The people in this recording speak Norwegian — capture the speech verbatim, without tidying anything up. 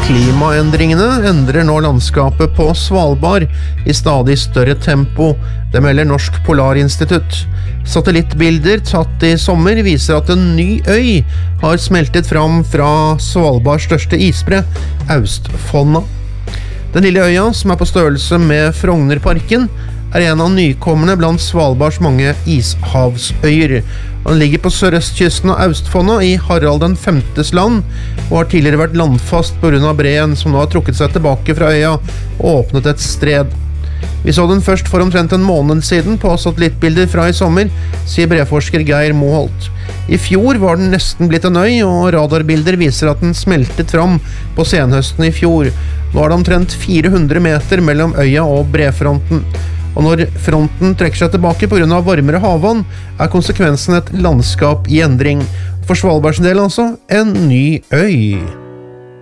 Klimaendringene endrer nå landskapet på Svalbard i stadig større tempo, det melder Norsk Polarinstitutt. Satellittbilder tatt i sommer viser at en ny øy har smeltet fram fra Svalbards største isbre, Austfonna. Den lille øya, som er på størrelse med Frognerparken, er en av nykommerne blant Svalbards mange ishavsøyer. Den ligger på sørøstkysten av Austfonna i Harald den femtes land, og har tidligere vært landfast på grunn av breen som nå har trukket seg tilbake fra øya og åpnet et stred. Vi så den først for omtrent en måned siden på satellittbilder fra i sommer, sier breforsker Geir Moholt. I fjor var den nesten blitt en øy, og radarbilder viser at den smeltet fram på senhøsten i fjor. Nå er det omtrent fire hundre meter mellom øya og brefronten. Og når fronten trekker seg tilbake på grunn av varmere havvann, er konsekvensen et landskap i endring. For Svalbards del altså, en ny øy.